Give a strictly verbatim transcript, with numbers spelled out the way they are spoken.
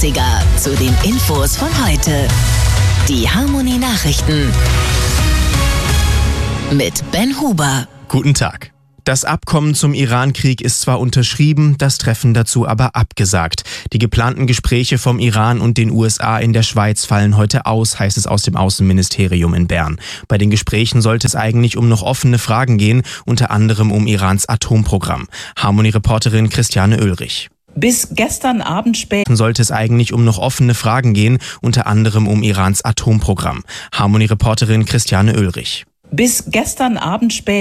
dreißiger zu den Infos von heute. Die Harmony Nachrichten mit Ben Huber. Guten Tag. Das Abkommen zum Iran-Krieg ist zwar unterschrieben, das Treffen dazu aber abgesagt. Die geplanten Gespräche vom Iran und den U S A in der Schweiz fallen heute aus, heißt es aus dem Außenministerium in Bern. Bei den Gesprächen sollte es eigentlich um noch offene Fragen gehen, unter anderem um Irans Atomprogramm. Harmony-Reporterin Christiane Oehlrich. Bis gestern Abend spät sollte es eigentlich um noch offene Fragen gehen, unter anderem um Irans Atomprogramm. Harmony-Reporterin Christiane Oehlrich. Bis gestern Abend spät